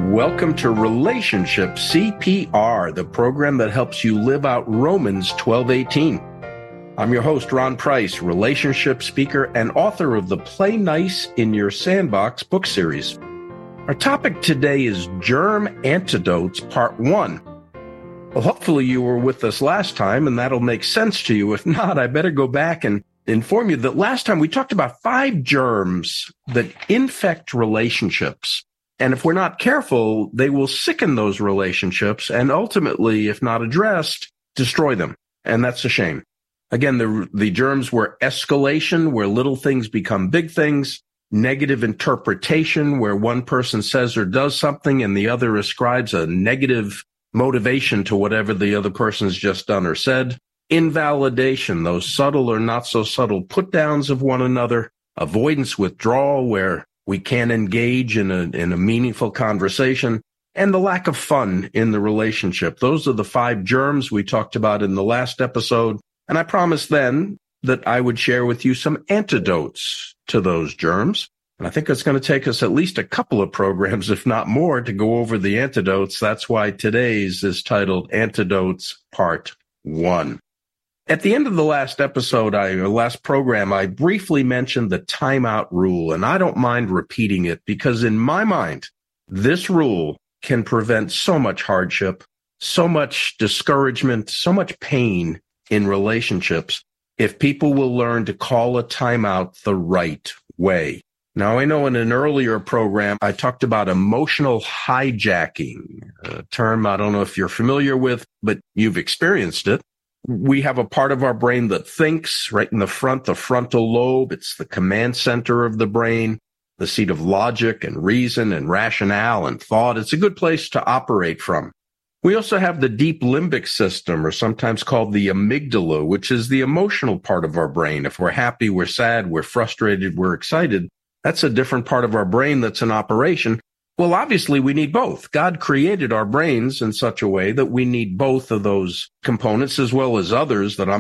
Welcome to Relationship CPR, the program that helps you live out Romans 12:18. I'm your host, Ron Price, relationship speaker and author of the Play Nice in Your Sandbox book series. Our topic today is Germ Antidotes, Part 1. Well, hopefully you were with us last time, and that'll make sense to you. If not, I better go back and inform you that last time we talked about 5 germs that infect relationships. And if we're not careful, they will sicken those relationships and ultimately, if not addressed, destroy them. And that's a shame. Again, the germs were escalation, where little things become big things, negative interpretation, where one person says or does something and the other ascribes a negative motivation to whatever the other person's just done or said, invalidation, those subtle or not so subtle put downs of one another, avoidance, withdrawal, where we can't engage in a meaningful conversation, and the lack of fun in the relationship. Those are the 5 germs we talked about in the last episode. And I promised then that I would share with you some antidotes to those germs. And I think it's going to take us at least a couple of programs, if not more, to go over the antidotes. That's why today's is titled Antidotes Part 1. At the end of the last episode, last program, I briefly mentioned the timeout rule, and I don't mind repeating it because in my mind, this rule can prevent so much hardship, so much discouragement, so much pain in relationships if people will learn to call a timeout the right way. Now, I know in an earlier program, I talked about emotional hijacking, a term I don't know if you're familiar with, but you've experienced it. We have a part of our brain that thinks right in the front, the frontal lobe. It's the command center of the brain, the seat of logic and reason and rationale and thought. It's a good place to operate from. We also have the deep limbic system, or sometimes called the amygdala, which is the emotional part of our brain. If we're happy, we're sad, we're frustrated, we're excited, that's a different part of our brain that's in operation. Well, obviously, we need both. God created our brains in such a way that we need both of those components as well as others that I'm